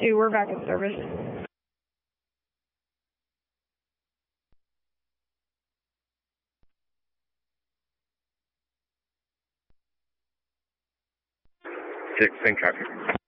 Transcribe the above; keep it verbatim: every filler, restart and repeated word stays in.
two, we're back in service. Six, same traffic.